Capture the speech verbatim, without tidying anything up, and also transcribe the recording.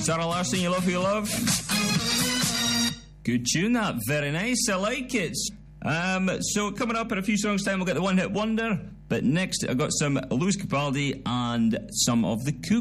Zara Larsson, You Love Who You Love. Good tune, that. Very nice. I like it. Um, so coming up in a few songs' time, we'll get the One Hit Wonder. But next, I've got some Lewis Capaldi and some of the Cook.